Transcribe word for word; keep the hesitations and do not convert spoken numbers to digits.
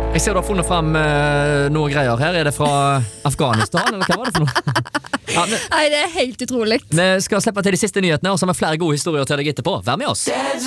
Jeg ser du har funnet frem uh, noe greier her. Er det fra Afghanistan, eller hva var det for noe? Ja, men, Nei, det er helt utrolig. vi skal slippe til de siste nyhetene, og så har vi flere gode historier til deg etterpå. Vær med oss.